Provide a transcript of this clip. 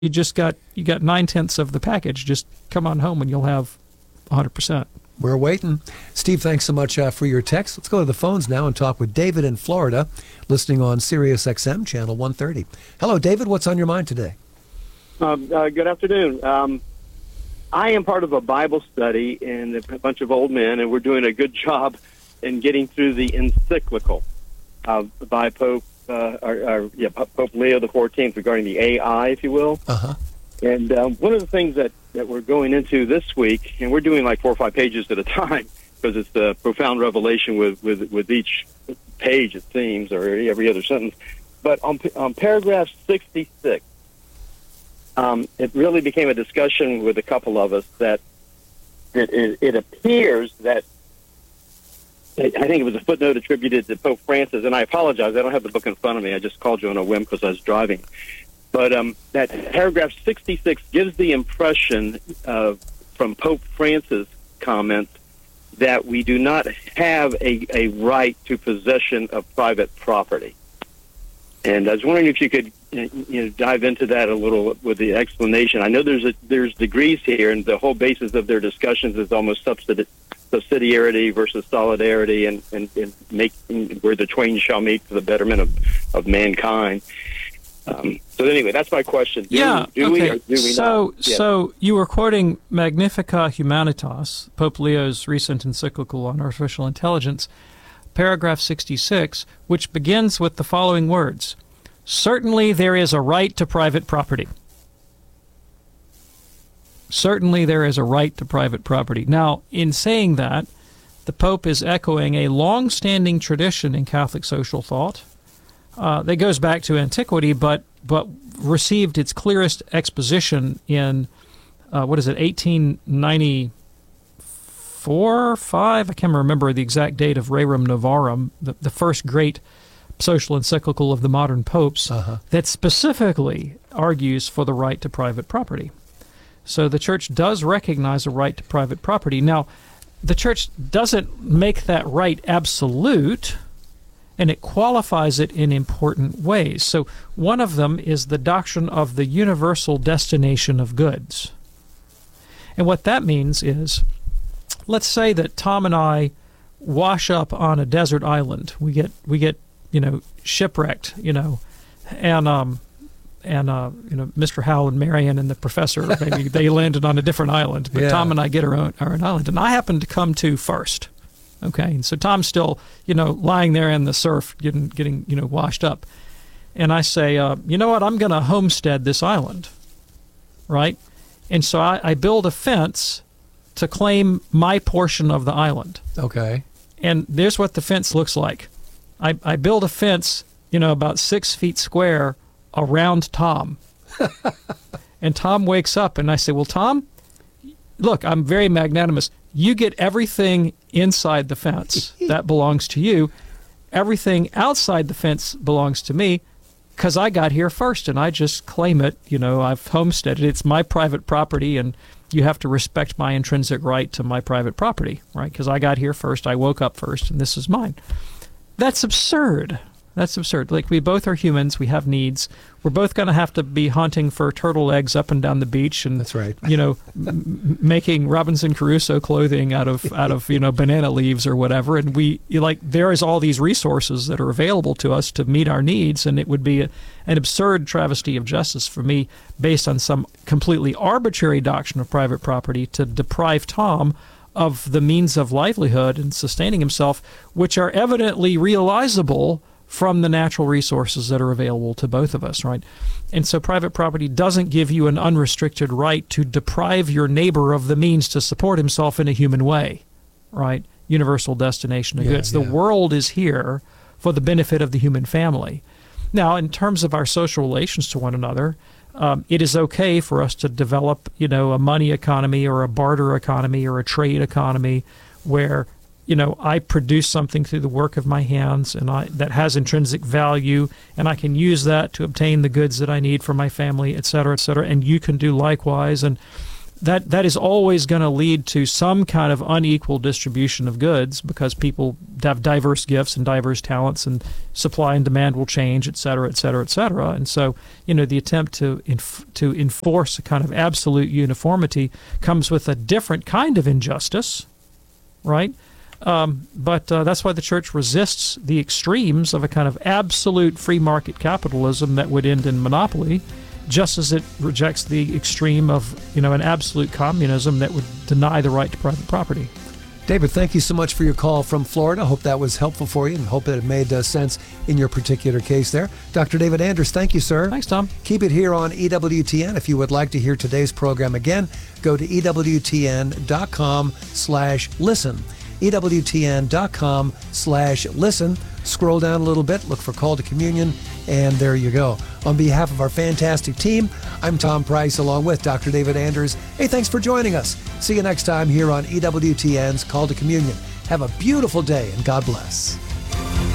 you got 9/10 of the package. Just come on home and you'll have 100%. We're waiting. Steve, thanks so much for your text. Let's go to the phones now and talk with David in Florida, listening on Sirius XM, channel 130. Hello, David. What's on your mind today? Good afternoon. I am part of a Bible study and a bunch of old men, and we're doing a good job in getting through the encyclical by Pope Leo the 14th regarding the AI, if you will. Uh-huh. And one of the things that we're going into this week, and we're doing like 4 or 5 pages at a time because it's the profound revelation with each page, it seems, or every other sentence. But on paragraph 66, it really became a discussion with a couple of us that it appears that, I think it was a footnote attributed to Pope Francis, and I apologize, I don't have the book in front of me. I just called you on a whim because I was driving. But that paragraph 66 gives the impression from Pope Francis' comments that we do not have a right to possession of private property. And I was wondering if you could dive into that a little with the explanation. I know there's degrees here, and the whole basis of their discussions is almost subsidiarity versus solidarity, and making where the twain shall meet for the betterment of mankind. So anyway, that's my question. Do we or do we not? So you were quoting Magnificat Humanitas, Pope Leo's recent encyclical on artificial intelligence, paragraph 66, which begins with the following words: "Certainly there is a right to private property." Certainly there is a right to private property. Now, in saying that, the Pope is echoing a long-standing tradition in Catholic social thought that goes back to antiquity, but received its clearest exposition in 1894, 5? I can't remember the exact date of Rerum Novarum, the first great social encyclical of the modern popes, that specifically argues for the right to private property. So the Church does recognize a right to private property. Now, the Church doesn't make that right absolute, and it qualifies it in important ways. So one of them is the doctrine of the universal destination of goods. And what that means is, let's say that Tom and I wash up on a desert island. We get shipwrecked, and Mr. Howell and Marion and the professor, maybe they landed on a different island, but Tom and I get our own island, and I happen to come to first. Okay, and so Tom's still, lying there in the surf, getting washed up. And I say, you know what, I'm going to homestead this island, right? And so I build a fence to claim my portion of the island. Okay. And there's what the fence looks like. I build a fence, about 6 feet square around Tom. And Tom wakes up, and I say, well, Tom, look, I'm very magnanimous. You get everything inside the fence. That belongs to you. Everything outside the fence belongs to me because I got here first, and I just claim it. I've homesteaded. It's my private property, and you have to respect my intrinsic right to my private property, right? Because I got here first. I woke up first, and this is mine. That's absurd. That's absurd. Like, we both are humans. We have needs. We're both going to have to be hunting for turtle eggs up and down the beach, and that's right. Making Robinson Crusoe clothing out of banana leaves or whatever. And there is all these resources that are available to us to meet our needs, and it would be an absurd travesty of justice for me, based on some completely arbitrary doctrine of private property, to deprive Tom of the means of livelihood and sustaining himself, which are evidently realizable from the natural resources that are available to both of us, right? And so private property doesn't give you an unrestricted right to deprive your neighbor of the means to support himself in a human way, right? Universal destination of goods. The world is here for the benefit of the human family. Now, in terms of our social relations to one another, it is okay for us to develop, a money economy or a barter economy or a trade economy where I produce something through the work of my hands, and that has intrinsic value, and I can use that to obtain the goods that I need for my family, et cetera, and you can do likewise. And that is always going to lead to some kind of unequal distribution of goods because people have diverse gifts and diverse talents, and supply and demand will change, et cetera, et cetera, et cetera. And so, the attempt to enforce a kind of absolute uniformity comes with a different kind of injustice, right? But that's why the church resists the extremes of a kind of absolute free market capitalism that would end in monopoly, just as it rejects the extreme of, an absolute communism that would deny the right to private property. David, thank you so much for your call from Florida. Hope that was helpful for you and hope that it made sense in your particular case there. Dr. David Anders, thank you, sir. Thanks, Tom. Keep it here on EWTN. If you would like to hear today's program again, go to EWTN.com/listen. EWTN.com/listen. Scroll down a little bit, look for Call to Communion, and there you go. On behalf of our fantastic team, I'm Tom Price along with Dr. David Anders. Hey, thanks for joining us. See you next time here on EWTN's Call to Communion. Have a beautiful day and God bless.